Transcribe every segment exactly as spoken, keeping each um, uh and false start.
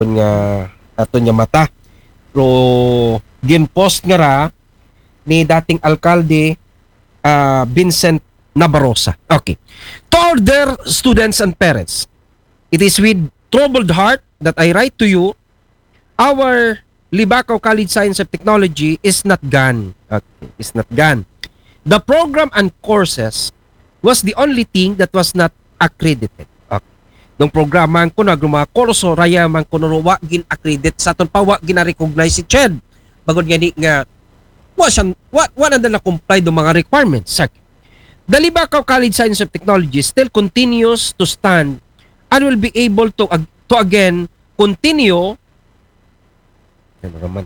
aton nga aton nga mata. Pero ginpost nga ra ni dating alkalde uh, Vincent Nabarosa. Okay. To our dear students and parents, it is with troubled heart that I write to you. Our Libacao College Science and Technology is not gone. Okay, is not gone. The program and courses was the only thing that was not accredited. Okay. Nung programa ko na mga kurso raya man kuno wa gin accredit sa aton pa wa gina-recognize si C H E D. Bagod gani nga wa siya wa wa na na comply do mga requirements. Sir. The Libacao College Science and Technology still continues to stand and will be able to to again continue ano naman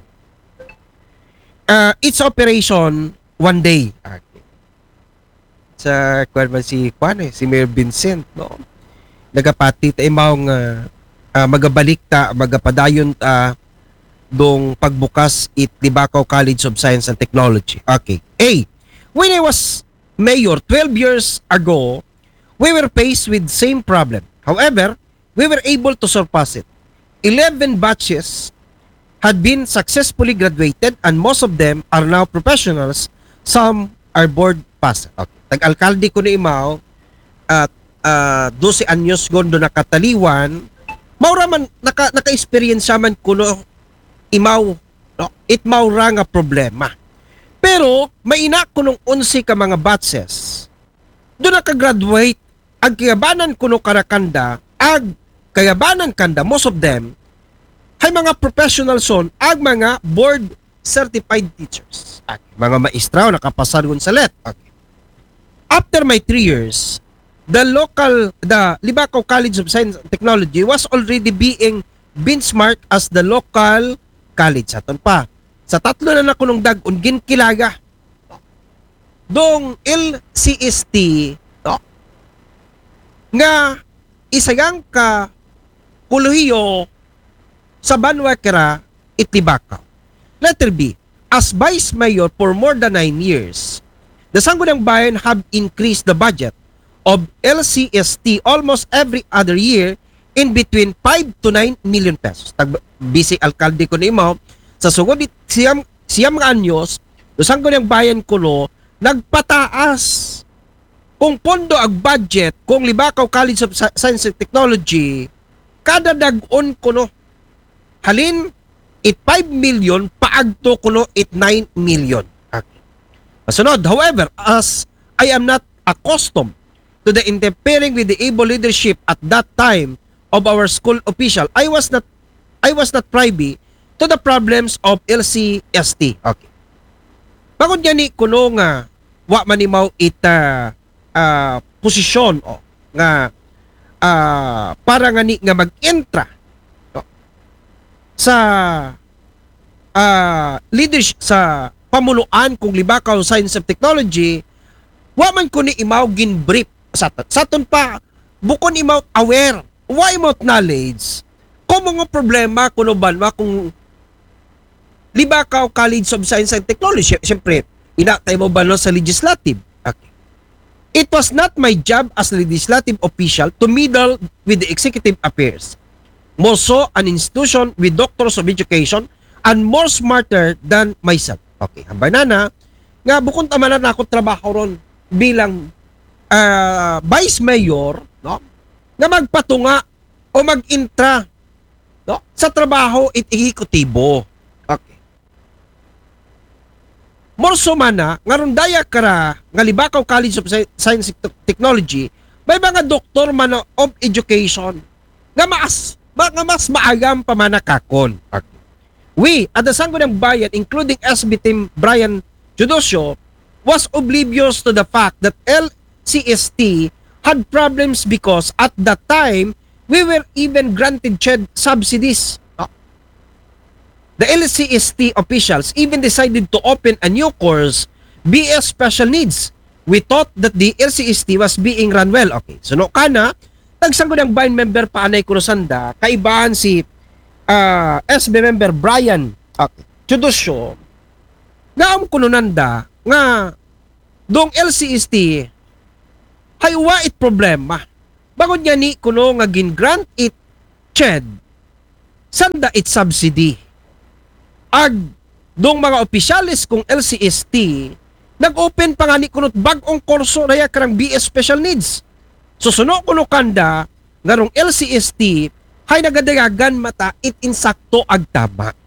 uh, its operation one day. Okay. Sa kwan man si kwan eh, si Mayor Vincent, no? Nagapati ta imong uh, uh, magabalik ta, magapadayon ta dong pagbukas it Libacao College of Science and Technology. Okay. A. When I was mayor twelve years ago, we were faced with same problem. However, we were able to surpass it. eleven batches had been successfully graduated and most of them are now professionals. Some are board passed. Okay. Tag-alkalde ko ni Imaw at uh, twelve anyos gondo nakataliwan, maura man naka naka-experience man kuno Imaw, no? It maura nga problema. Pero maina ko nung eleven ka mga batches. Do naka-graduate ag kayabanan kuno karakanda ag kayabanan kanda most of them hay mga professional son ag mga board certified teachers. Okay. Mga maestra o nakapasargon sa let. Okay. After my three years, the local, the Libacao College of Science and Technology was already being benchmarked as the local college. Aton pa. Sa tatlo na na kunong dag-on, ginkilaga. Dong L C S T, no? Nga isagang ka kuluhiyo sa Banwakera, Itibacao. Letter B. As Vice Mayor for more than nine years, the Sangguniang Bayan have increased the budget of L C S T almost every other year in between five to nine million pesos. Tag busy alkalde ko ni mo sa sugod siyam siyam nga anyos, the Sangguniang Bayan kuno nagpataas kung pondo ag budget kung Libacao College of Science and Technology kada dag-on kuno halin it five million paagto kuno it nine million. Okay. Masunod, however, as I am not accustomed to the interfering with the able leadership at that time of our school official, I was not I was not privy to the problems of L C S T. Okay. Bagod gani kuno nga wa manimaw ita uh, posisyon o nga uh, para nga ni nga mag-entra sa uh, leadership sa pamunuan kung Libacao Science and Technology, wa man ko ni imaw gin-brief sa saton pa bukon imaw aware, wa imaw knowledge kung mga problema kuno banwa kung Libacao College of Science and Technology. Siyempre, ina tayo mo ba sa legislative? Okay. It was not my job as legislative official to meddle with the executive affairs. More so, an institution with doctors of education and more smarter than myself. Okay, hambay na na, nga bukod tamanan na ako trabaho ron bilang uh, vice mayor, no? Nga magpatunga o mag-intra, no? Sa trabaho it ehekutibo. Okay. More so man na, nga ron daya kara, nga Libacao College of Science and Technology, may mga doktor man of education, nga maas mga mas maagam pa manakakon. Okay. We, at the Sangguniang Bayan, including S B Team Brian Judosio, was oblivious to the fact that L C S T had problems because at that time, we were even granted C H E D subsidies. Oh. The L C S T officials even decided to open a new course, B S Special Needs. We thought that the L C S T was being run well. Okay, so no kana, Sangguniang Bayan member Paanay Kurosanda, kaibahan si uh, S B member Brian okay, Judosio, nga ang kununanda nga dong L C S T haywa it problema. Bagod nga ni kuno nga gin-grant it C H E D sanda it subsidy. Ag dong mga opisyalis kung L C S T nag-open pa nga ni kunot bag-ong kurso na karang B S Special Needs. Susuno kuno kanda ngarong L C S T hay nagadayagan mata it insakto ag tama.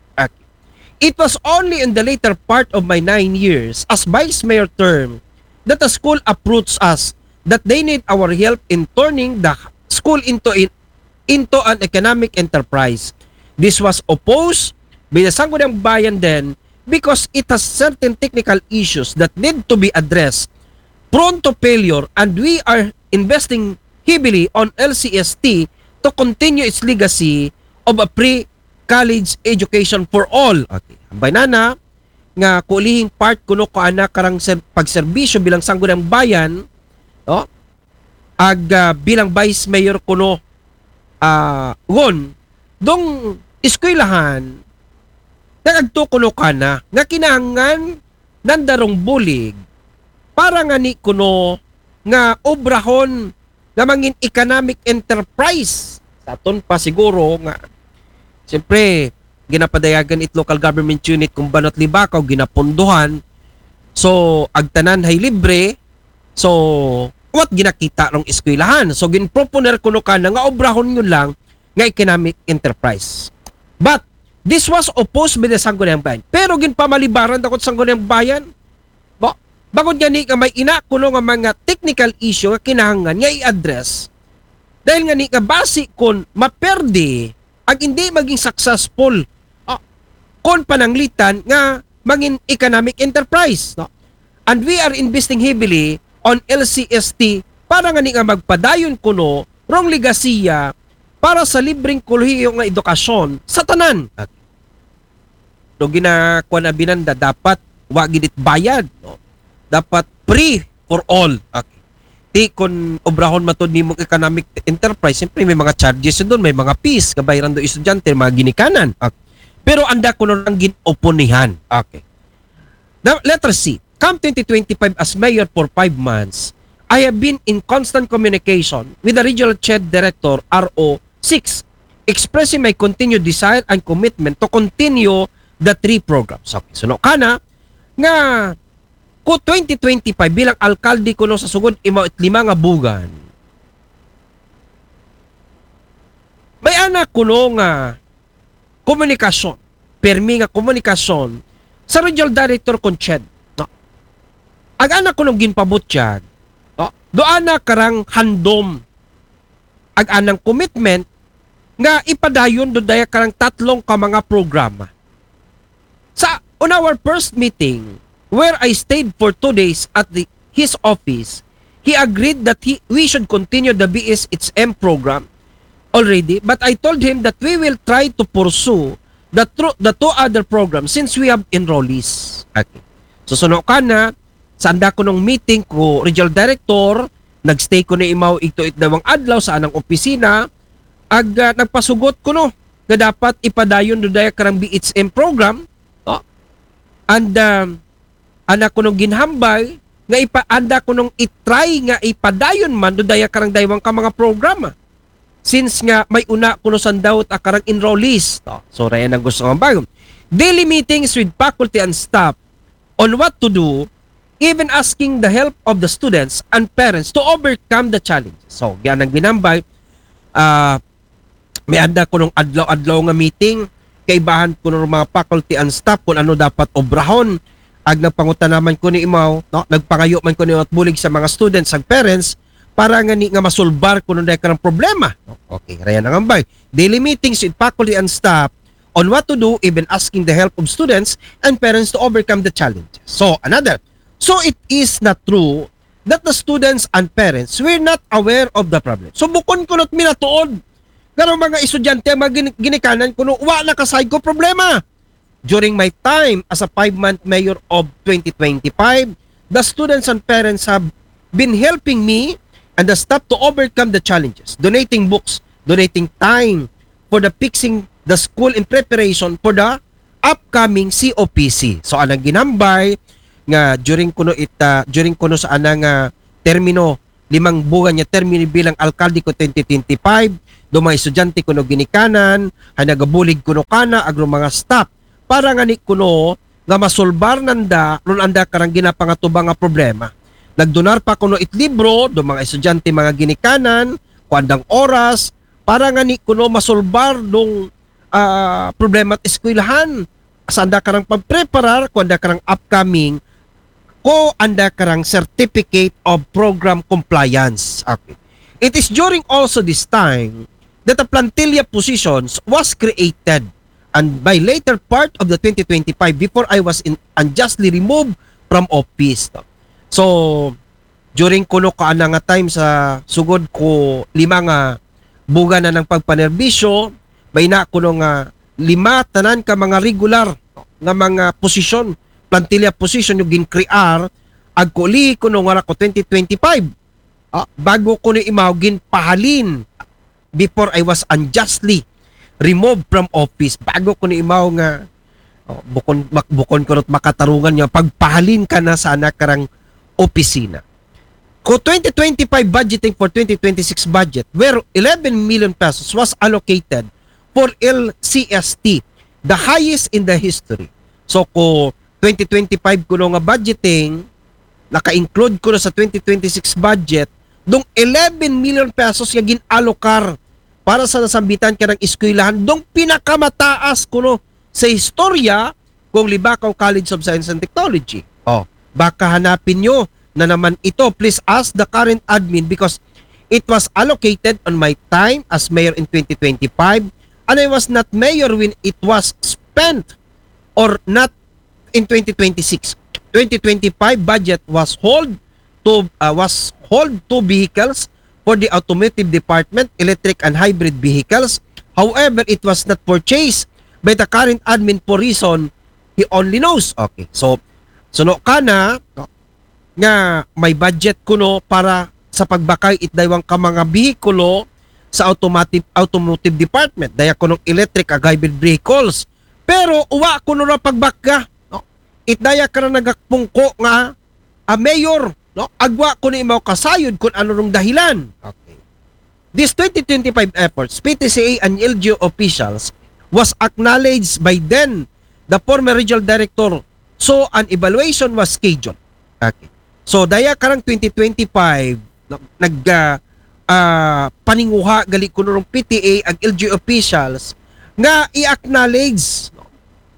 It was only in the later part of my nine years as vice mayor term that the school approached us that they need our help in turning the school into in, into an economic enterprise. This was opposed by the Sangguniang Bayan then because it has certain technical issues that need to be addressed, prone to failure, and we are investing heavily on L C S T to continue its legacy of a pre-college education for all. Okay. Ambay nana, nga kulihing part kuno ko anak karang ser- pagserbisyo bilang Sangguniang Bayan, no? Ag uh, bilang vice mayor kuno uh, gon dong eskwelahan nagagto kuno kana nga kinahanglan nandarong bulig para nga ni kuno nga obrahon nga mangin economic enterprise sa aton pa siguro nga siyempre ginapadayagan it local government unit kung banot libakaw ginapunduhan so agtanan hay libre so what ginakita rong eskwelahan so ginproponer kuno kana nga obrahon nyo lang nga economic enterprise but this was opposed by the Sangguniang Bayan pero ginpamalibaran dakot Sangguniang Bayan ba bagod gani nga may ina kuno nga mga technical issue nga kinahanglan nga i-address dahil nga ni nga basi kon maperde ag hindi maging successful kon pananglitan nga mangin economic enterprise, no? And we are investing heavily on L C S T para nga ni nga magpadayon kuno rong ligasiya para sa libreng kolehiyo nga edukasyon sa tanan. Do ginakuan na binanda dapat wa gid bayad, no? Dapat free for all. Okay. Di kon obrahon matod nimong economic enterprise, siyempre may mga charges doon, may mga fees kabayaran do estudyante, mga ginikanan. Okay. Pero anda ko nang ginoponihan. Okay. Now, letter C. Come twenty twenty-five as mayor for five months, I have been in constant communication with the Regional C E D Director R O six, expressing my continued desire and commitment to continue the three programs. Okay. So, no, kana nga ko twenty twenty-five bilang alkalde ko no sa sugod imaw it lima nga bugan. May anak ko no nga komunikasyon, permi nga komunikasyon sa Regional Director kon C E D. No? Ang anak ko nung ginpabutyan, no? Doon na karang handom ang anang commitment nga ipadayon do daya karang tatlong ka mga programa. Sa on our first meeting, where I stayed for two days at the, his office, he agreed that he we should continue the B S H M program already, but I told him that we will try to pursue the, tr- the two other programs since we have enrollees. Okay. So, suno ka na, sa anda ko nung meeting ko, Regional Director, nagstay ko na imaw ito itdawang adlaw sa anang opisina, ag uh, nagpasugot ko no, na dapat ipadayon do daya karang B H M program, no? And, um, anak ko nung ginhambay, nga ipa, anda ko nung itry nga ipadayon man do daya karang daywang ka mga programa. Since nga may una kuno sandawt akarang enrollees. No? So raya nang gusto ng bagong. Daily meetings with faculty and staff on what to do, even asking the help of the students and parents to overcome the challenges. So, yan ang ginambay. Uh, may anda ko nung adlaw-adlaw nga meeting, kaibahan ko ng mga faculty and staff kung ano dapat obrahon. Ag nagpangutan naman ko ni imaw, no? Nagpangayo man ko ni at bulig sa mga students and parents para nga ni nga masulbar kung ano ka ng problema. Okay, raya na ngambay. Daily meetings with faculty and staff on what to do, even asking the help of students and parents to overcome the challenges. So, another. So, it is not true that the students and parents were not aware of the problem. So, bukon ko not minatuod. Pero mga estudyante, mga ginikanan ko, wala kasay ko problema. During my time as a five-month mayor of twenty twenty-five, the students and parents have been helping me and the staff to overcome the challenges, donating books, donating time for the fixing the school in preparation for the upcoming C O P C. So anang ginambay nga during kuno ita during kuno sa anang uh, termino limang buwan niya termino bilang alkalde ko twenty twenty-five, do mga estudyante kuno ginikanan, hay nagabulig kuno kana agro mga staff para nga ni kuno nga masolbar nanda ron anda karang ginapangatubang nga problema. Nagdonar pa kuno it libro do mga estudyante mga ginikanan, kuandang oras para nga ni kuno masolbar dong uh, problema at eskwelahan. Asa anda karang pagpreparar kuanda karang upcoming ko anda karang certificate of program compliance. Okay. It is during also this time that the plantilla positions was created and by later part of the twenty twenty-five before I was in, unjustly removed from office. So, during kuno ka ana nga time sa sugod ko lima nga buga na ng pagpanerbisyo, may na kuno nga lima tanan ka mga regular nga mga posisyon, plantilla position yung gin-crear agkuli kuno nga ko twenty twenty-five. Ah, bago ko ni imaw ginpahalin before I was unjustly removed from office. Bago ko ni imaw nga oh, bukon makbukon ko rat makatarungan nga pagpahalin ka na sa anak karang opisina. Ko twenty twenty-five budgeting for twenty twenty-six budget where eleven million pesos was allocated for L C S T, the highest in the history. So ko twenty twenty-five ko nga budgeting naka-include ko na sa twenty twenty-six budget dong eleven million pesos nga ginalokar para sa nasambitan ka ng eskwelahan dong pinakamataas kuno sa istorya kung Libakaw College of Science and Technology. Oh, baka hanapin nyo na naman ito. Please ask the current admin because it was allocated on my time as mayor in twenty twenty-five and I was not mayor when it was spent or not in twenty twenty-six. twenty twenty-five budget was hold to uh, was hold two vehicles for the automotive department, electric and hybrid vehicles. However, it was not purchased by the current admin for reason he only knows. Okay. So, suno ka na nga may budget kuno para sa pagbakay itdaywang ka mga bihikulo sa automotive automotive department. Daya kunong electric ag hybrid vehicles. Pero uwa kuno ra pagbakga. No? Itdaya ka na nagakpungko nga a mayor. No? Agwa ko ni imaw kasayod kung ano rong dahilan. Okay. This twenty twenty-five efforts, P T C A and L G U officials was acknowledged by then the former regional director. So, an evaluation was scheduled. Okay. So, daya karang twenty twenty-five, nag uh, uh, paninguha gali ko nung P T A and L G U officials nga i-acknowledge no?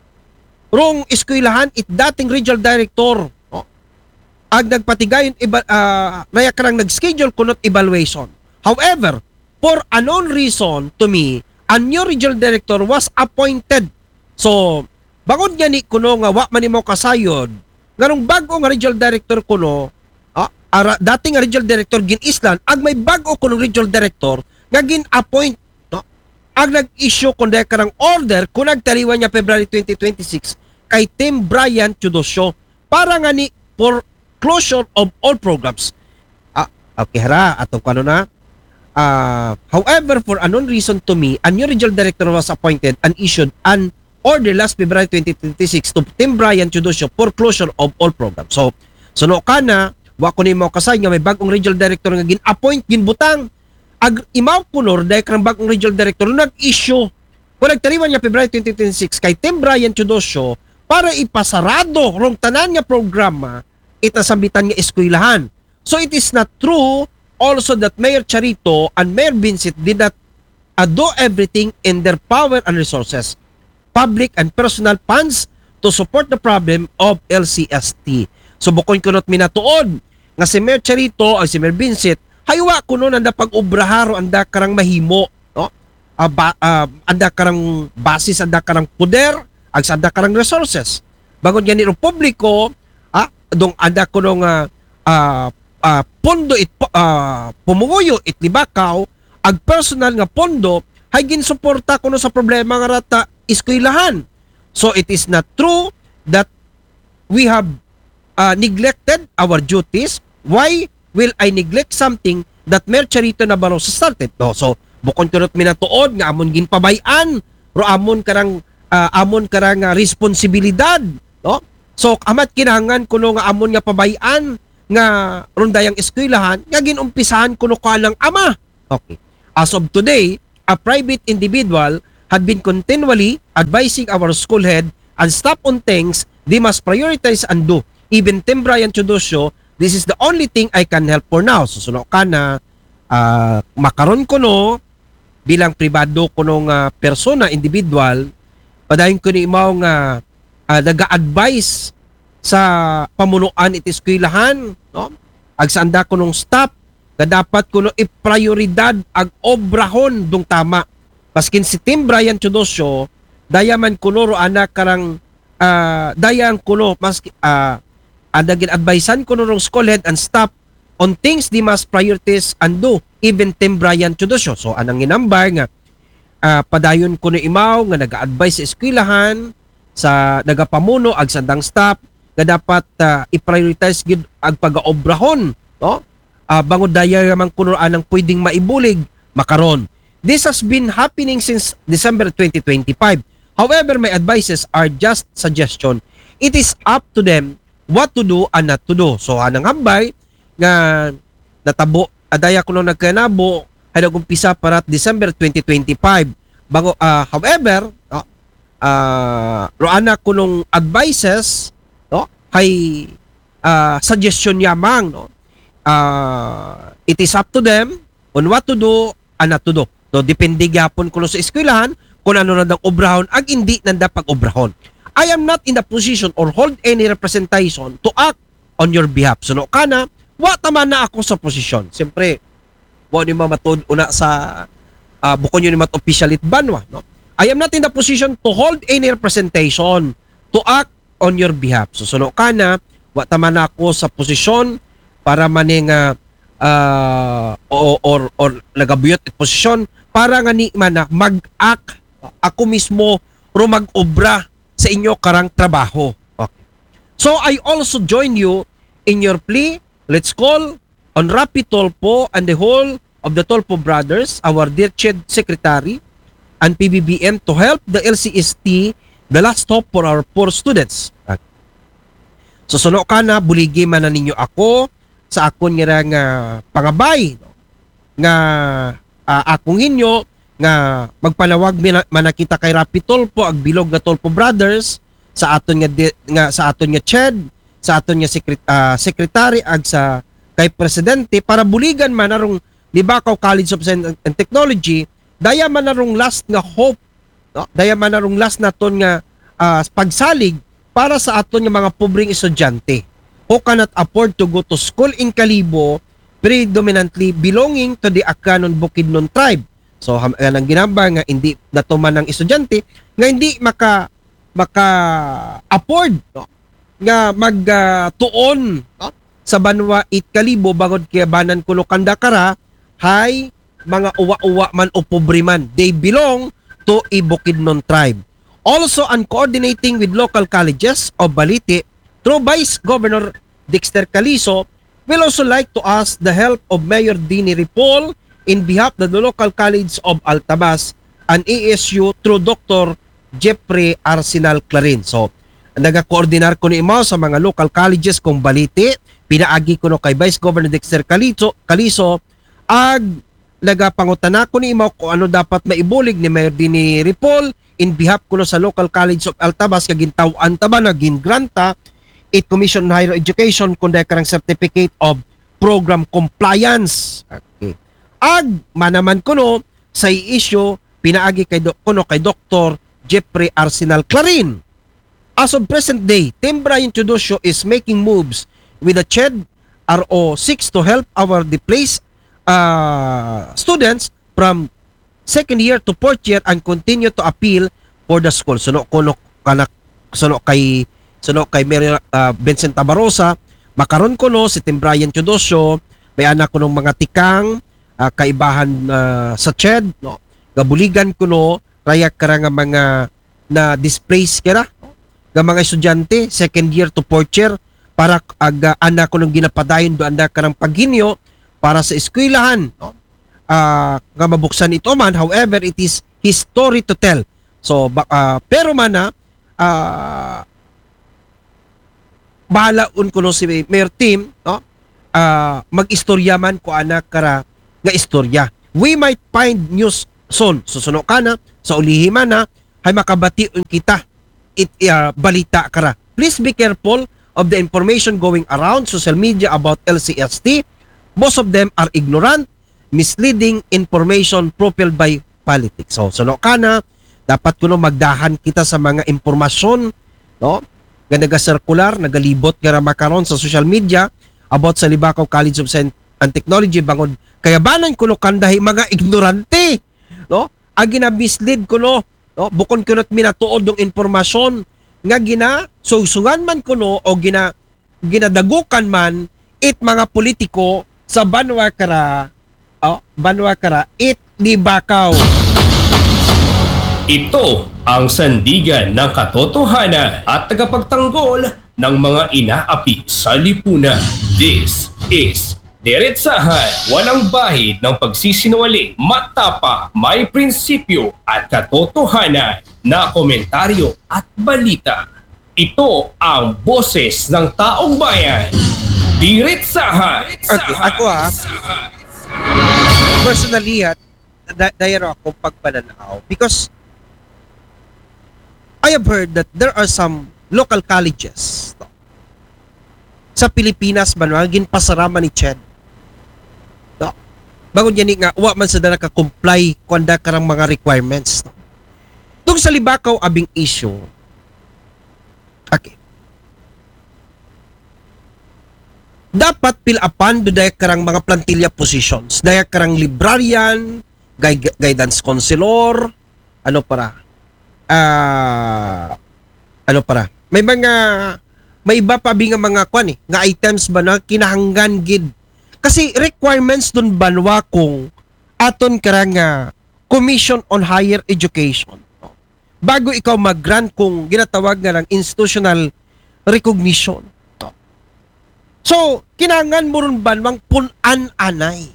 Rong eskwelahan it dating regional director no? Ag nagpatigayon iba, uh, daya karang nag-schedule kunot evaluation. However, for unknown reason to me, a new regional director was appointed. So, bangod nga ni kuno nga wa man imo kasayod nganong bago nga regional director kuno ah, ara, dating nga regional director gin Island ag may bago kuno regional director nga gin appoint no? Ag nag-issue kun daya karang order kun nagtaliwan niya February twenty twenty-six kay Tim Brian Tudosio para nga ni for closure of all programs. Ah, okay hara ato kano na. Uh, however, for unknown reason to me, a new regional director was appointed and issued an order last February twenty twenty-six to Tim Brian Tudosio for closure of all programs. So, suno ka na, wa ko ni mo kasay nga may bagong regional director nga gin-appoint, ginbutang. Ag imaw kunor dahil karang bagong regional director nag-issue kung nagtariwan niya February twenty twenty-six kay Tim Brian Tudosio para ipasarado rong tanan nga programa itasambitan nga eskwelahan. So, it is not true also that Mayor Charito and Mayor Vincent did not uh, do everything in their power and resources, public and personal funds to support the problem of L C S T. So bukod kunot minatuod nga si Mayor Charito o si Mayor Vincent haywa kuno nanda pag-obraharo anda karang mahimo, no? Aba, uh, anda karang basis anda karang poder, ag anda karang resources. Bangod nga ni publiko, ah, dong anda kuno nga uh, uh, pondo it uh, pumuguyo it Libakaw ag personal nga pondo hay ginsuporta kuno sa problema nga rata eskwelahan. So it is not true that we have uh, neglected our duties. Why will I neglect something that Mayor Charito Nabarosa started? No, so bukod kunot minatuod nga amon ginpabayan ro amon karang uh, amon karang uh, responsibilidad, no? So amat kinahanglan kuno nga amon nga pabayan nga rondayang eskwelahan nga ginumpisahan kuno kalang ama. Okay. As of today, a private individual had been continually advising our school head and staff on things they must prioritize and do. Even Tim Brian Chodosyo, this is the only thing I can help for now. Susuno ka na, uh, makaron ko no, bilang pribado ko nung uh, persona, individual, padayon ko ni imaw nga uh, naga-advise sa pamunuan iti eskwelahan, no? Agsanda ko nung staff, na dapat ko no i-prioridad ag obrahon dong tama. Paskin si Tim Brian Chodosyo, dayaman kuno ro anak karang uh, dayan kuno mas uh, adagin advisean kuno rong school head and staff on things they must prioritize and do, even Tim Brian Chodosyo. So anang ginambar nga uh, padayon kuno imaw nga naga-advise sa eskwelahan sa nagapamuno ag sandang staff nga dapat uh, i-prioritize gid ag pag-obrahon, no? Uh, bangod daya man kuno anang pwedeng maibulig makaron. This has been happening since December twenty twenty-five. However, my advices are just suggestion. It is up to them what to do and not to do. So anang hambay nga natabo adaya kuno nagkanabo ay nagumpisa para December twenty twenty-five. Bango uh, however, uh, uh, roana kunong advices, no? Hay uh, suggestion yamang, no? Uh, it is up to them on what to do and not to do. So, depende gyapon kuno sa eskwelahan kung ano na dang obrahon ag hindi nanda pag-obrahon. I am not in the position or hold any representation to act on your behalf. So, no, kana, wa tama na ako sa posisyon. Siyempre, wa ni mamatod una sa uh, bukon yun ni mat officialit banwa. No? I am not in the position to hold any representation to act on your behalf. So, so no, kana, wa tama na ako sa posisyon para maning uh, uh, or, or, or nagabuyot at posisyon para nga ni man mag-act ako mismo ro mag-obra sa inyo karang trabaho. Okay. So I also join you in your plea. Let's call on Rapi Tolpo and the whole of the Tolpo brothers, our dear C H E D secretary and P B B M to help the L C S T, the last hope for our poor students. Okay. So suno ka na, buligi man na ninyo ako sa akon nga nga pangabay, no? Nga uh, akong inyo nga magpanawag manakita kay Rapi Tolpo ag bilog nga Tolpo brothers sa aton nga, di, nga sa aton nga C H E D, sa aton nga sekret, uh, secretary ag sa kay presidente para buligan man narong Libakaw College of Science and Technology, daya man narong last nga hope, no? Daya man narong last naton nga uh, pagsalig para sa aton nga mga pobreng estudyante who cannot afford to go to school in Kalibo, predominantly belonging to the Akanon Bukidnon tribe. So yan ang ginamba nga hindi natuman ng estudyante nga hindi maka maka afford, no? Nga magtuon uh, no? sa banwa it Kalibo bagod kaya banan kuno kandakara hay mga uwa-uwa man o pobre man. They belong to a Bukidnon tribe. Also on coordinating with local colleges of Balite through Vice Governor Dexter Calizo, will also like to ask the help of Mayor Dini Ripoll in behalf of the local college of Altabas and A S U through Doctor Jeffrey Arsenal Clarin. So, naga-coordinar ko ni Imaw sa mga local colleges kung Balite, pinaagi ko no kay Vice Governor Dexter Calizo, Calizo ag nagapangutana ko ni Imaw kung ano dapat maibulig ni Mayor Dini Ripoll in behalf ko no sa local college of Altabas kagintawan taba naging granta it Commission on Higher Education kung dahil karang certificate of program compliance. Okay. Ag manaman ko no sa issue pinaagi kay do, kuno kay Doctor Jeffrey Arsenal Clarin. As of present day, Tim Brian Chodosyo is making moves with the C H E D R O six to help our displaced uh, students from second year to fourth year and continue to appeal for the school. Suno kuno kanak suno kay suno kay Mary uh, Vincent Tabarosa, makaron kuno si Tim Brian Chodosyo, may anak kuno mga tikang uh, kaibahan uh, sa C H E D, no. Gabuligan kuno raya kara nga mga na displaced kira nga mga estudyante second year to fourth year para aga anak ko nung ginapadayon do anda karang paghinyo para sa eskwelahan, no? Uh, nga mabuksan ito man. However, it is his story to tell. So uh, pero man na uh, bahala un kuno si Mayor Tim, no? Uh, mag-istorya man ko anak kara nga istorya. We might find news son susuno ka na sa ulihiman na hay makabati kita it uh, balita kara. Please be careful of the information going around social media about L C S T. Most of them are ignorant, misleading information propelled by politics. So suno ka na, dapat kuno magdahan kita sa mga impormasyon, no? Nga naga-circular, nagalibot nga makaron sa social media about sa Libakaw College of Science and Technology bangod kayabanan kuno kandahi mga ignorante, no? Agi na mislead kuno, no? Bukon kuno't minatuod ng impormasyon nga gina susungan man kuno o gina ginadagukan man it mga politiko sa banwa kara, oh, banwa kara it Libakaw. Ito ang sandigan ng katotohanan at tagapagtanggol ng mga inaapi sa lipunan. This is Diretsahan, walang bahid ng pagsisinungaling, matapa, may prinsipyo at katotohanan na komentaryo at balita. Ito ang boses ng taong bayan. Diretsahan. Okay, ako ah. Personally at da- dayaro ako pagpananaw because I have heard that there are some local colleges no, sa Pilipinas man ginpasarama ni Ched. No? Bago niya ni nga wa man sa dana ka comply kuanda karang mga requirements. No? Tung sa Libakaw abing issue. Okay. Dapat pilapan do dayak karang mga plantilla positions. Dayak karang librarian, guide, guidance counselor, ano para? Ah, uh, ano para? May mga may iba pa bi nga mga kwan eh, nga items ba na kinahanggan gid. Kasi requirements dun banwa kung aton karang uh, Commission on Higher Education. No? Bago ikaw mag-grant kung ginatawag nga ng institutional recognition. No? So, kinahanggan mo ron banwang pun-an-anay.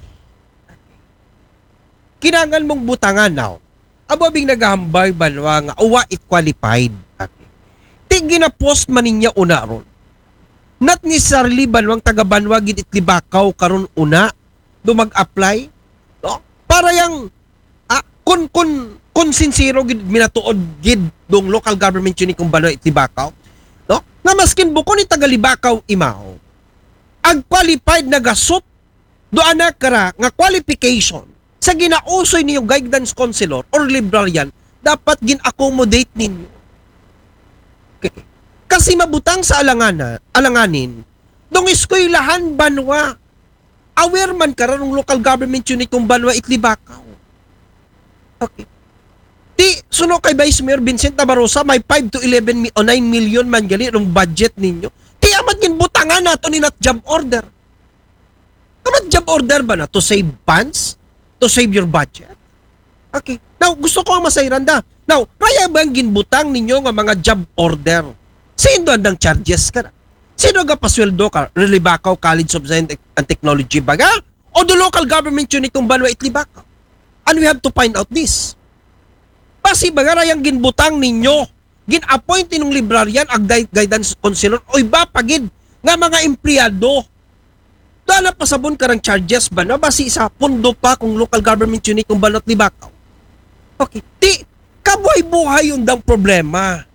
Kinahanggan mong butangan now. Abo bing naghahambay banwa nga uwa it qualified. Okay. Ti gina-post man niya una ron. Not necessarily banwang taga-banwa gid it Libakaw karon una do mag-apply, no? Para yang ah, kun kun kun sincero gid minatuod gid dong local government unit kung banwa it Libakaw, no? Nga maskin bukon ni taga Libakaw imaw. Ag qualified na gasot do ana kara nga qualification sa ginausoy niyo guidance counselor or librarian, dapat gin-accommodate ninyo. Okay. Kasi mabutang sa alangana, alanganin, dong eskwelahan banwa, aware man ka ng local government unit kung banwa it Libakaw. Okay. Di, suno kay Vice Mayor Vincent Nabarosa, may five to eleven o nine million man gali ng budget ninyo. Di, amat gin butangan nato ni not job order. Amat job order ba na to save funds? To save your budget? Okay. Now, gusto ko ang masayranda. Now, kaya bang ginbutang ninyo nga mga job order? Sino andang charges ka na? Sino ga pasweldo ka? Libakaw College of Science and Technology baga? O the local government unit kung banwa it Libakaw? And we have to find out this. Kasi baga rayang ginbutang ninyo, gin-appoint ninong librarian ag guidance counselor o iba pagid nga mga empleyado. Dala pa sabon karang charges ba na basi sa pundo pa kung local government unit kung banat Libakaw. Okay. Di, kabuhay-buhay yung dang problema.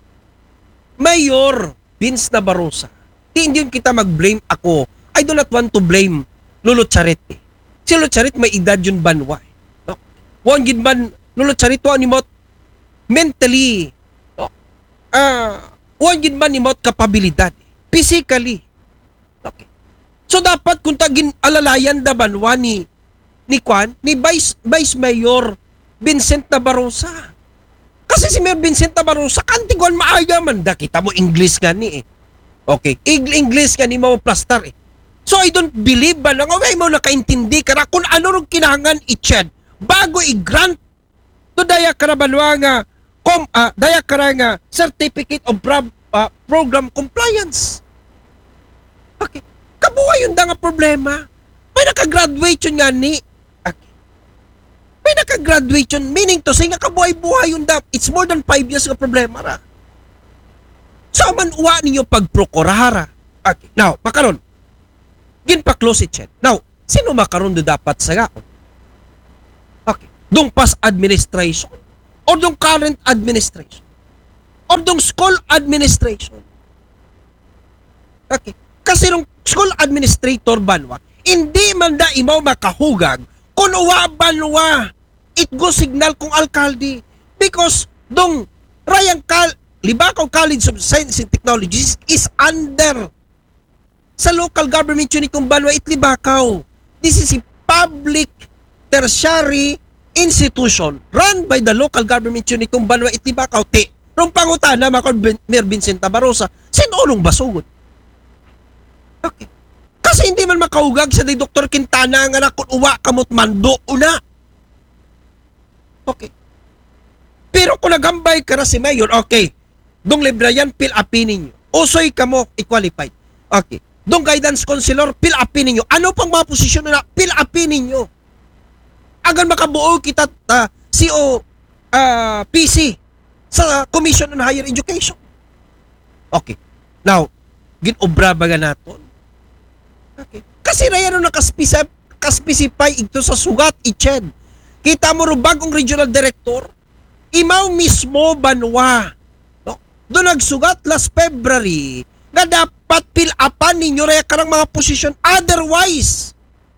Mayor Vince Nabarosa. Di hindi kita mag-blame ako. I do not want to blame Lolo Charit. Eh. Si Lolo Charit may edad yun banwa. Eh. No? Wan gid man Lolo Charit wa nimot mentally. No? Ah, wan gid man nimot kapabilidad. Eh. Physically. Okay. So dapat kung tagin alalayan da banwa ni ni Kwan, ni Vice, Vice Mayor Vincent Nabarosa. Kasi si Mayor Vincent Nabarosa, kantiguan maaya man da. Kita mo English nga ni eh. Okay, English nga ni mo plastar eh. So I don't believe ba na nga mo nakaintindi ka na kung ano rin kinahangan i-ched bago i-grant to daya ka na banwa nga kom, uh, daya ka na nga Certificate of Pro, uh, Program Compliance. Okay. Kabuhay yun da nga problema. May nakagraduate yun nga ni. Okay. May nakagraduate yun. Meaning to say nga kabuhay-buhay yun da. It's more than five years nga problema ra. So man uwa ninyo pagprokurara. Okay. Now, makaron. Ginpa-close it. Now, sino makaron do dapat sa gaon? Okay. Dong past administration or dong current administration or dong school administration. Okay. Kasi nung school administrator banwa, hindi man da imaw makahugag kung uwa banwa it go signal kung alkalde. Because dong Rayang Cal Libakaw College of Science and Technologies is under sa local government unit kung banwa it Libakaw. This is a public tertiary institution run by the local government unit kung banwa it Libakaw. Ti, nung pangutana makon Mayor Vincent Tabarosa, sinulong basugod. Okay. Kasi hindi man makahugag sa di Doktor Quintana nga na kung uwa kamot mando una. Okay. Pero kung nagambay ka na si Mayor, okay. Dong librayan, fill upin ninyo. Usoy ka mo, i-qualified. Okay. Dong guidance counselor, fill upin ninyo. Ano pang mga posisyon na fill upin ninyo? Agan makabuo kita uh, C O uh, P C sa Commission on Higher Education. Okay. Now, ginobra ba naton? Okay. Kasi na yan nakaspecify ito sa sugat itched. Kita mo ro bagong regional director, imaw mismo banwa. No? Doon nagsugat last February na dapat fill upan ninyo raya karang mga posisyon. Otherwise,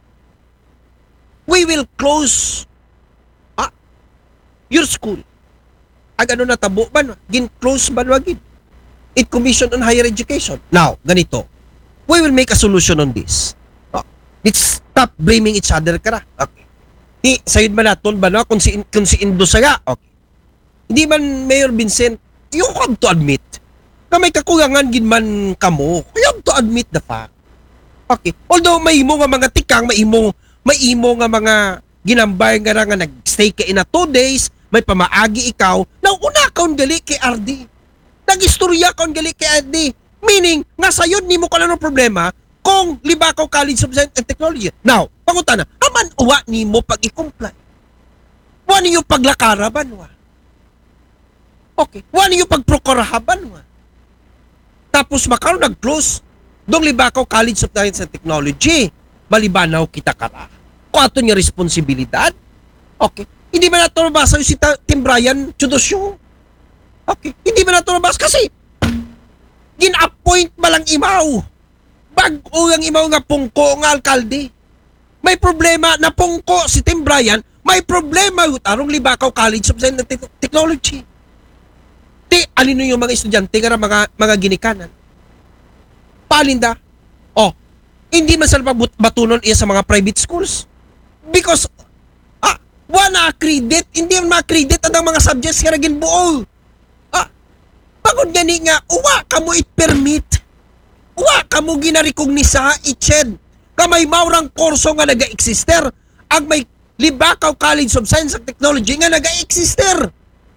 we will close ah, your school. Ag ano na tabo ba? Gin-close ba wagin? It Commission on Higher Education. Now, ganito. We will make a solution on this. Oh, let's stop blaming each other kara. Okay. Ni sayod man naton ba no? Kung si, kung si Indo saya. Okay. Hindi man Mayor Vincent, you have to admit na may kakulangan gin man kamo. You have to admit the fact. Okay. Although may imo nga mga tikang, may imo may imo nga mga ginambay nga nga nag-stay ka in a two days, may pamaagi ikaw, na una kaon gali kay R D. Nag-istorya kaon gali kay R D. Meaning, nga sayod ni mo ka ng problema kung Libakaw College of Science and Technology. Now, pangutana, aman uwa ni mo pag i-comply. Wala niyo paglakaraban, wa. Okay. Wala niyo pagprokurahaban, wa. Tapos makaroon nag-close dong Libakaw College of Science and Technology. Malibanaw kita kara. Kung ato niya responsibilidad. Okay. Hindi ba nato nabasa yung si Tim Brian Chudosyo? Okay. Hindi ba nato nabasa kasi gin-appoint ba lang imaw? Bag-o ang imaw nga pungko nga alkalde. May problema na pungko si Tim Brian, may problema yung arong Libakaw College of Science and Technology. Ti, alino yung mga estudyante nga mga, mga ginikanan? Palinda? Oh, hindi man sila batunon iya sa mga private schools. Because, ah, wala accredit, hindi man ma-accredit ang mga subjects nga naging buo. Pagod gani nga, uwa ka mo it-permit. Uwa ka mo ginarikognisa itched. Kamay maurang kurso nga naga-eksister. Ag may Libakaw College of Science and Technology nga naga-eksister.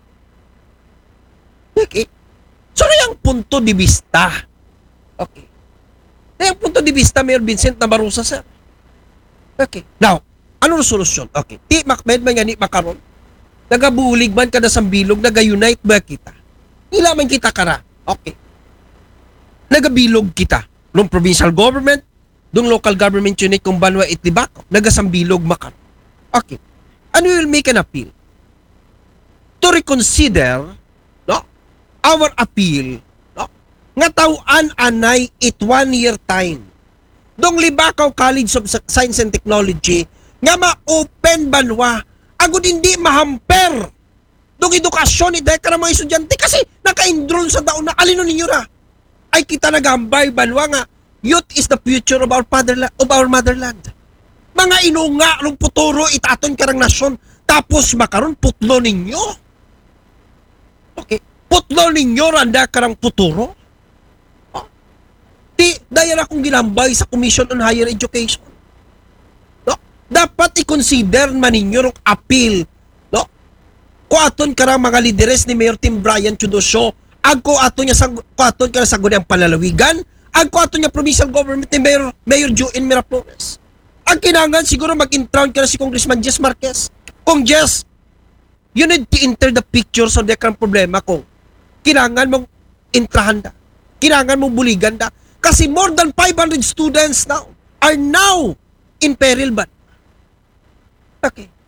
Okay. So na yung punto di vista. Okay. Na yung punto di vista, Mayor Vincent Tabarosa, sir. Okay. Now, ano solusyon? Okay. Ti makmed man nga ni makaron. Nagabulig man kada sa bilog, naga-unite ba kita? Ilaman kita kara. Okay. Nagabilog kita. Nung provincial government, nung local government unit kung banwa it Libakaw, nagasambilog makan. Okay. And we will make an appeal to reconsider no, our appeal no, nga tawaan anay it one year time. Dong Libakaw College of Science and Technology nga ma-open banwa agud hindi mahamper dong edukasyon ni dahil ka ng mga estudyante kasi naka-enroll sa taon na alino ninyo ra. Ay kita nagambay banwa nga youth is the future of our fatherland, of our motherland. Mga inunga ng puturo itaton karang nasyon tapos makaron putlo ninyo. Okay. Putlo ninyo randa karang puturo. Oh. Di dahil akong ginambay sa Commission on Higher Education. No? Dapat i-consider man ninyo ng appeal ko aton karang mga lideres ni Mayor Tim Brian Chudosyo, ag ko aton niya sa ko aton karang sa gudang palalawigan, ag ko aton niya provincial government ni Mayor Mayor Joel Miraflores. Ang kinangan siguro mag-intround ka na si Congressman Jess Marquez. Kung Jess, you need to enter the picture so dekang problema kung kinangan mong intrahan da. Kinangan mong buligan da. Kasi more than five hundred students now are now in peril ba? Okay.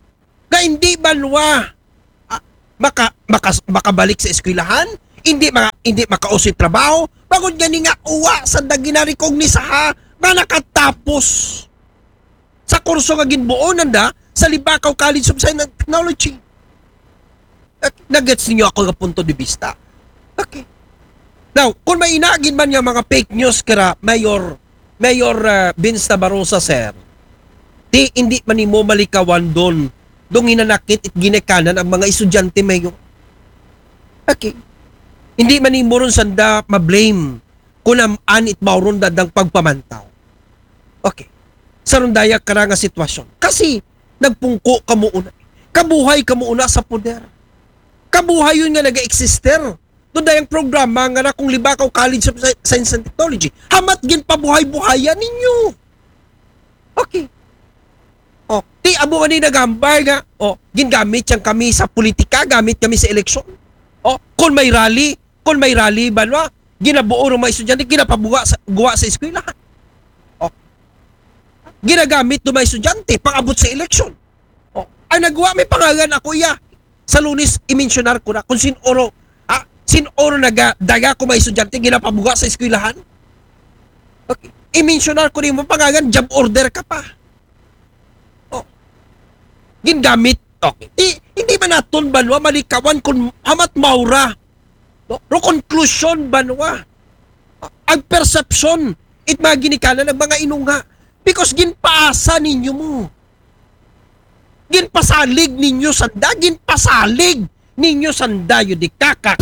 Nga hindi banwa ah, maka, maka, makabalik sa eskwelahan, hindi maka, hindi makausip trabaho, bagod gani nga uwa sa ginarikognis ha nga nakatapos sa kurso nga ginbuo nanda sa Libakaw College of Science and Technology. Okay. Nagets ninyo ako nga punto de vista. Okay. Now, kung may inagin man yung mga fake news kara Mayor Mayor uh, Vince Nabarosa, sir, di hindi man mo malikawan doon dong hinanakit at ginekanan ang mga estudyante mayo. Okay. Hindi man mo ron sanda ma-blame kung naman it mauron dadang pagpamantaw. Okay. Sa rundaya kara nga sitwasyon. Kasi nagpungko ka mo una. Kabuhay ka mo una sa poder. Kabuhay yun nga nag-exister. Doon dayang programa nga na kung Libakaw College of Science and Technology. Hamat gin pabuhay-buhayan ninyo. Okay. Oh, ti abo ni nagambay nga. Oh, gingamit yang kami sa politika, gamit kami sa eleksyon. Oh, kung may rally, kung may rally banwa, ginabuo ng mga estudyante, ginapabuga sa guwa sa eskwelahan. Oh. Ginagamit ng mga estudyante pang-abot sa eleksyon. Oh, ay nagwa may pangalan ako iya. Sa Lunes i-mentionar ko na kung sinoro, ah, sinoro nagadaga ko mga estudyante ginapabuga sa eskwelahan. Okay. I-mentionar ko rin mo pangalan, job order ka pa. Gingamit. Okay. I, hindi ba naton banwa malikawan kung hamat maura? No? Ro conclusion banwa. Ang perception it mga ginikanan ng mga inunga. Because ginpaasa ninyo mo. Ginpasalig ninyo sanda. Ginpasalig ninyo sanda yun di kakak.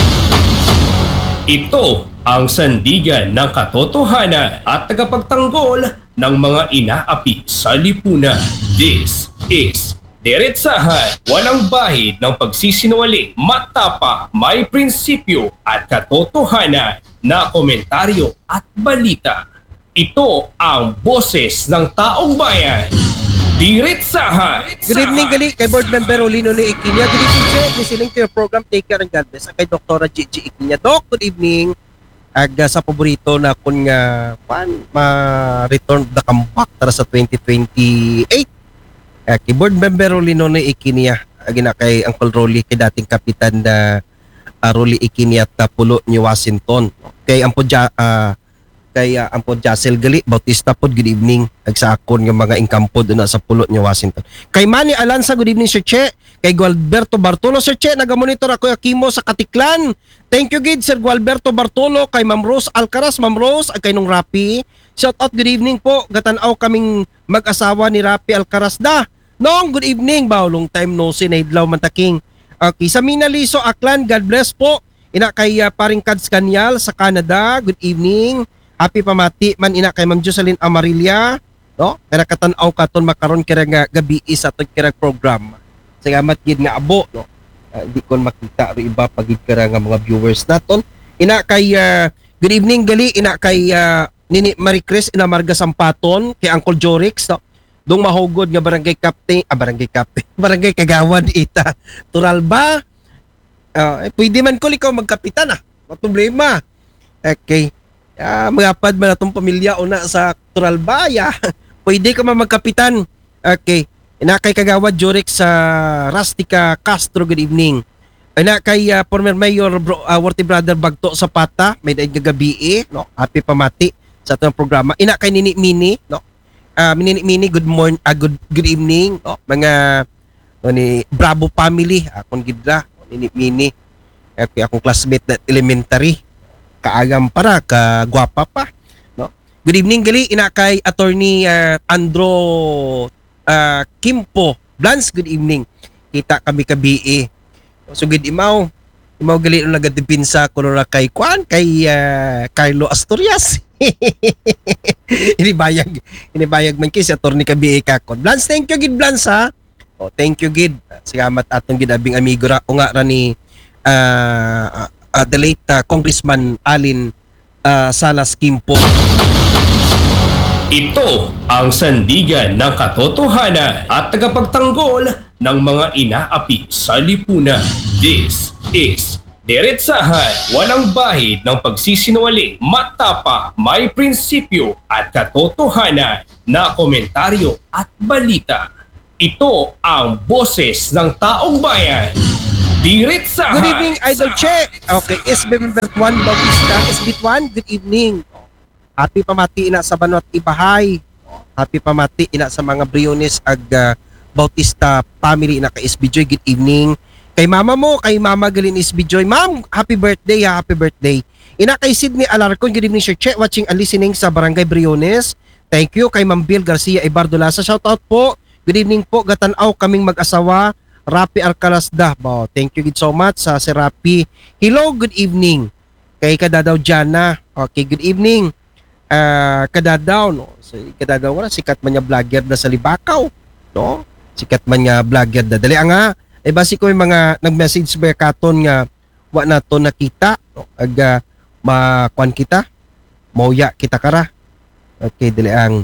Ito ang sandigan ng katotohanan at tagapagtanggol ng mga inaapi sa lipunan. This is Diretsahan, walang bahid ng pagsisinungaling, matapa, may prinsipyo at katotohanan na komentaryo at balita. Ito ang boses ng taong bayan. Diretsahan! Good evening, gali kay Board Member Olino ni Ikinya. Good evening, sir. Listening to your program, Take Care and God Bless. Kay Doktora Gigi Ikinya. Doc, good evening. Ag uh, sa paborito na kung nga uh, ma-return the comeback tara sa twenty twenty-eight. Uh, kay Board Member Olino ni Ikinya. Agina kay Uncle Rolly, kay dating kapitan na uh, Rolly Ikinya at uh, pulo ni Washington. Kay Ampo ja, uh, kay uh, Ampo Jacel Gali Bautista pod, good evening. Ag sa akon nga mga ingkampo doon sa pulo ni Washington. Kay Manny Alanza, good evening Sir Che. Kay Gualberto Bartolo, Sir Che, nagamonitor ako Akimo sa Katiklan. Thank you gid Sir Gualberto Bartolo. Kay Ma'am Rose Alcaraz, Ma'am Rose, ag kay nung Rapi. Shout out, good evening po. Gatanaw kaming mag-asawa ni Rapi Alcaraz da. Nong, good evening. Bao, long time no see, naidlaw mantaking. Okay, sa Minaliso, Aklan, God bless po. Ina kay uh, paring Kads Kanyal sa Canada, good evening. Happy pamati man ina kay Ma'am Jocelyn Amarilla, no? Kaya katanaw katon makaron kira nga gabi sa aton kira program. Salamat gid nga abo, no? Uh, di kon makita ro iba pagid kira nga mga viewers naton. Ina kay uh, good evening gali ina kay uh, Nini Marie Chris ina Marga Sampaton, kay Uncle Jorix, no? Dong mahugod nga barangay captain, ah barangay captain, barangay kagawan ita. Tural ba? Uh, eh, pwede man ko ikaw magkapitan ah. May problema. Okay. Uh, magapad man atong pamilya una sa Turalbaya. Pwede ka man magkapitan. Okay. Ina kay Kagawad Jorix sa Rustica Castro, good evening. Ina kay uh, former Mayor bro, uh, Worthy Brother Bagto Zapata, may daig gabi eh, no? Happy pamati sa atong programa. Ina kay Nini Mini, no? Uh, Mini Mini, good morning, uh, good good evening, no? Mga no, ni Bravo family, akong gidra, Nini Mini. Okay, akong classmate na elementary. Kaagam para, kagwapa pa, no? Good evening gali ina kay Attorney uh, Andro uh, Kimpo Blans, good evening. Kita kami kabi. So good imaw. Imaw gali na nagadipinsa kuno ra kay Kwan kay uh, Carlo Asturias. Inibayag, inibayag man kay si Attorney kabi kakon. Blans, thank you gid Blans ha. Oh, thank you gid. Salamat atong gidabing amigo ra o nga ra ni uh, Uh, the late uh, Congressman Alin uh, Salas Kimpo. Ito ang sandigan ng katotohanan at tagapagtanggol ng mga inaapi sa lipunan. This is Diretsahan, walang bahid ng pagsisinungaling, matapa, may prinsipyo at katotohanan na komentaryo at balita. Ito ang boses ng taong bayan. Diretsahan. Good evening, Idol Che. Okay, S B member Juan Bautista. S B Juan, good evening. Happy pamati ina sa Banwat Ibahay. Happy pamati ina sa mga Briones ag uh, Bautista family ina kay S B Joy. Good evening. Kay mama mo, kay mama Galin S B Joy. Ma'am, happy birthday ha, happy birthday. Ina kay Sydney Alarcon, good evening Sir Che. Watching and listening sa Barangay Briones. Thank you kay Ma'am Bill Garcia Ibardulasa. Shout out po. Good evening po, gatanaw kaming mag-asawa. Rapi Arcalasda. Wow, thank you so much sa si Rapi. Hello, good evening. Kay Kadadaw Jana. Okay, good evening. Uh, Kadadaw, no? So, Kadadaw nga, sikat man niya vlogger na sa Libakaw. No? Sikat man niya vlogger na. Dali nga, ay basi ko yung mga nag-message ba katon nga wa na to nakita. No? Ag uh, makuan kita. Mauya kita kara. Okay, dali ang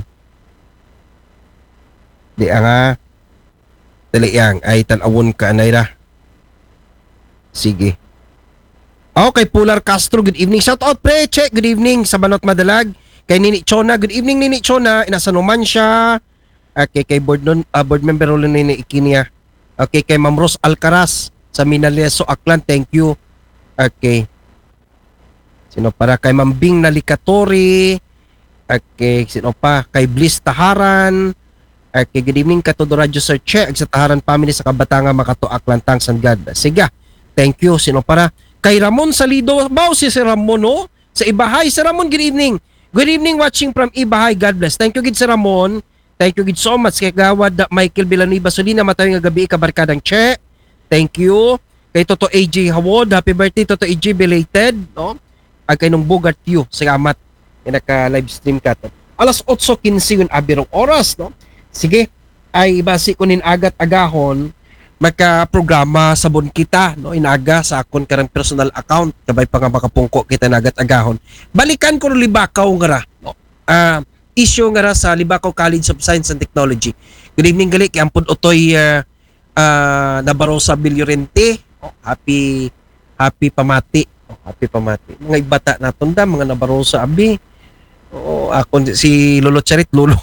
dali ang nga dali ang ay tanawon ka anay ra. Sige. Okay, Pular Castro, good evening. Shout out pre, check, good evening sa Banot Madalag. Kay Nini Chona, good evening Nini Chona. Inasa naman siya. Okay, kay board, non, uh, board member ulo Nini Ikinia. Okay, kay Ma'am Rose Alcaraz sa Minaleso, Aklan, thank you. Okay. Sino para kay Ma'am Bing Nalikatori. Okay, sino pa? Kay Bliss Taharan. Okay, good evening Katodo Radio Sir Che, sa Taharan family sa Kabatanga, Makato, Aklan, Tangsan, God. Sige, thank you. Sino para? Kay Ramon Salido, bao si si Ramon, no? Sa Ibahay, si Ramon, good evening. Good evening watching from Ibahay, God bless. Thank you gid Sir Ramon. Thank you gid so much kay Gawad Michael Villanueva Solina, matayong nga gabi kabarkadang Che. Thank you. Kay Toto A J Hawod, happy birthday Toto A J belated, no? Ag kay nung Bogart you, salamat. Naka live stream ka to. Alas eight fifteen yung abirong oras, no? Sige, ay basi ko nin agat-agahon magka-programa sabon kita, no? Inaga sa akon karang personal account, kabay pa nga makapungko kita nagat-agahon. Balikan ko Libakaw nga ra, no? Uh, issue nga ra sa Libakaw College of Science and Technology. Good evening gali, kay Ampod Otoy uh, uh, Nabarosa Villorente. Oh, happy, happy pamati. Oh, happy pamati. Mga ibata naton da, mga Nabarosa abi. Oo, ako si Lolo Charit, Lolo.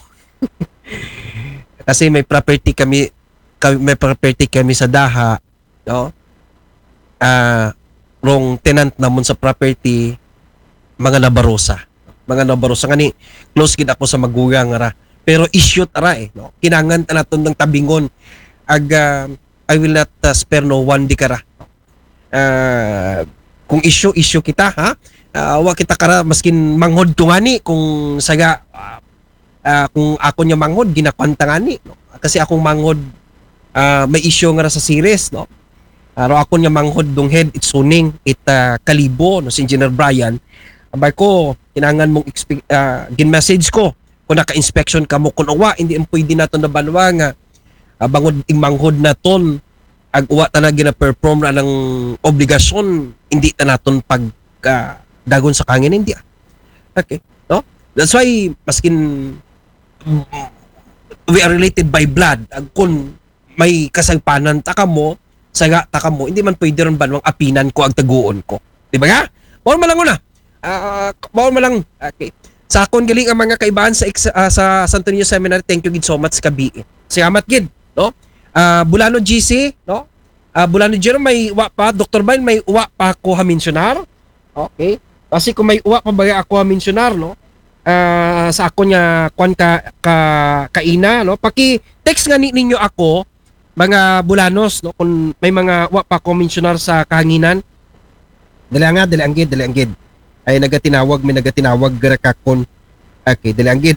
Kasi may property kami, kami may property kami sa Daha, no? Ah, uh, rong tenant namon sa property mga Nabarosa. Mga Nabarosa ngani close gid ako sa magugang ra. Pero issue ara eh, no? Kinangan ta naton ng tabingon. Ag uh, I will not uh, spare no one di kara. Uh, kung issue issue kita ha. Uh, wa kita kara maskin manghod ko ngani kung saga uh, uh, kung ako nya manghod ginakwanta ngani, no? Kasi akong manghod uh, may issue nga sa series, no? Aro ako nya manghod dong head itsuning it uh, kalibo, no, si Engineer Brian. Abay ko kinangan mong uh, gin message ko kung naka-inspection ka mo kun uwa hindi mo pwede naton na banwa nga uh, bangod ing manghod naton ag uwa ta na gina-perform na ng obligasyon hindi ta naton pag uh, dagon sa kangin hindi. Okay, no? That's why maskin we are related by blood. Ag kun may kasagpanan ta kamo, saga ta kamo, hindi man pwede ron banwang apinan ko ag taguon ko. Di ba nga? Bawal man lang una. Ah, uh, bawal man lang. Okay. Sa akon galing ang mga kaibahan sa uh, sa Santo Niño Seminary. Thank you gid so much kabi. Salamat gid, no? Ah, uh, Bulano G C, no? Ah, uh, Bulano G C may uwa pa, Doctor Bain may uwa pa ako haminsyunar. Okay. Kasi kung may uwa pa ba ako haminsyunar, no? Uh, sa ako niya kwan ka, ka kaina, no? Paki-text nga ni, ninyo ako mga Bulanos, no? Kung may mga wa pa komisyonar sa kahanginan. Dali nga, dali anggid, dali anggid. Ay nagatinawag, may nagatinawag gara kakon. Okay, dali anggid.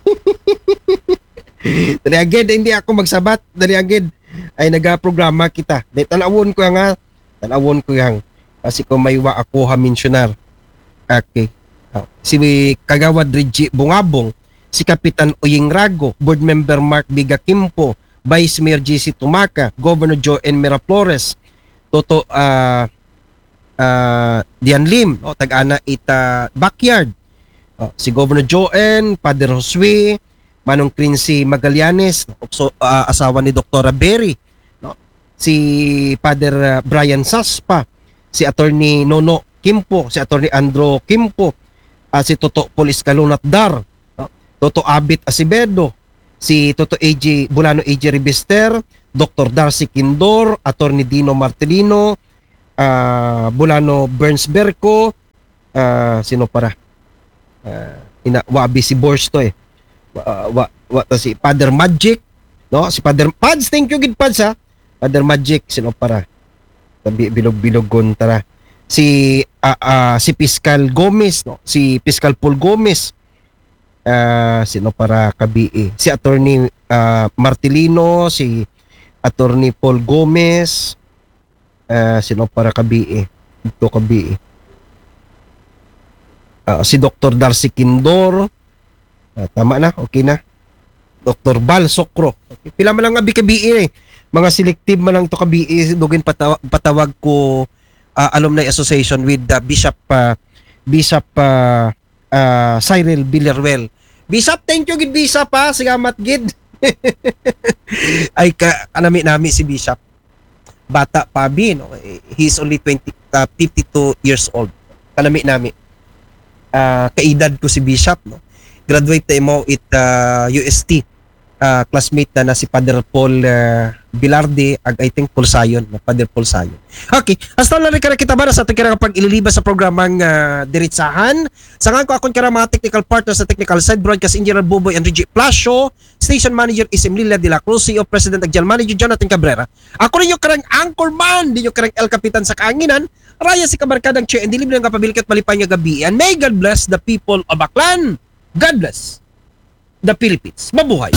Dali anggid, hindi ako magsabat, dali anggid. Ay nagaprograma kita. Dali talawon ko nga, talawon ko yang. Kasi kung may wa ako haminsyunar. Okay. Oh, si Kagawad Reggie Bungabong, si Kapitan Uying Rago, Board Member Mark Biga Kimpo, Vice Mayor J C Tumaca, Governor Joen Miraflores, Toto uh, uh, Dian Lim, oh, tag-ana ita Backyard, oh, si Governor Joen, Father Josue, Manong Quincy Magallanes, so, uh, asawa ni Doktora Berry, no? Si Father uh, Brian Saspa, si Attorney Nono Kimpo, si Attorney Andro Kimpo, uh, si Toto Police Kalunat Dar, no? Toto Abit Asibedo, si Toto A J Bulano A J Ribester, Doctor Darcy Quindor, Attorney Dino Martelino, ah, Bulano Burns Berco, ah, sino para? Ah, ina wabi si Borsto eh. Wa, wa, wa ta si Father Magic, no? Si Father Pads, thank you gid Pads ha. Father Magic, sino para? Tabi bilog-bilogon tara. Si ah, ah, si Fiscal Gomez, no? Si Fiscal Paul Gomez. Ah, sino para kabi? Si Attorney ah, Martelino, si Attorney Paul Gomez, ah, sino para kabi? Ito kabi. Ah, si Doctor Darcy Quindor. Ah, tama na, okay na. Doctor Bal Sokro. Okay. Pila man lang abi kabi eh. Mga selective man lang to kabi eh. Dugin patawag, patawag ko ah, Alumni Association with the Bishop ah, Bishop ah, uh, Cyril Villarreal. Bishop, thank you gid Bishop ha. Sigamat gid. Ay ka kanami nami si Bishop. Bata pa bi no. He's only twenty uh, fifty-two years old. Kanami nami. Uh, kaedad ko si Bishop no. Graduate na mo it uh, U S T. Uh, classmate na na si Father Paul uh, Bilarde ag I think Paul Sayon, na Father Paul Sayon. Okay, hasta na rin ka na kita ba sa ating kapag ililiba sa programang uh, Diretsahan. Sangan ko akong karang mga technical partners sa technical side, broadcast engineer Buboy Enrique Plasio, station manager Isim Lila de la Cruz, C E O President Agjal Manager Jonathan Cabrera. Ako rin yung karang anchor man, din yung karang El Capitan sa kaanginan, raya si kabarkadang Che, and dilim ng kapabilik at malipay nga gabi. And may God bless the people of Aklan. God bless the Philippines. Mabuhay!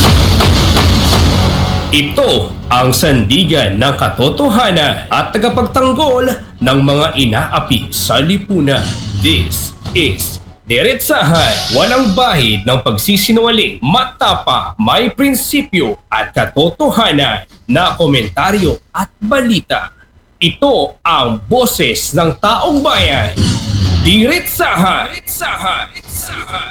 Ito ang sandigan ng katotohanan at tagapagtanggol ng mga inaapi sa lipunan. This is Diretsahan, walang bahid ng pagsisinungaling, matapa, may prinsipyo at katotohanan na komentaryo at balita. Ito ang boses ng taong bayan. Diretsahan! Diretsahan! Diretsahan!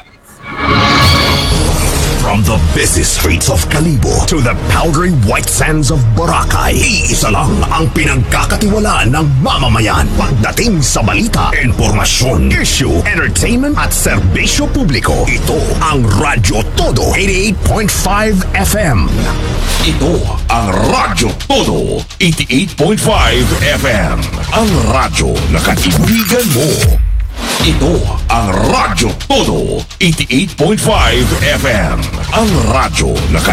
From the busy streets of Kalibo to the powdery white sands of Boracay, iisa lang ang pinagkakatiwalaan ng mamamayan pagdating sa balita, informasyon, issue, entertainment at serbisyo publiko. Ito ang Radyo Todo eighty-eight point five F M. Ito ang Radyo Todo eighty-eight point five F M. Ang radyo na kaibigan mo. Ito ang Radyo Todo eighty-eight point five F M. Ang radyo na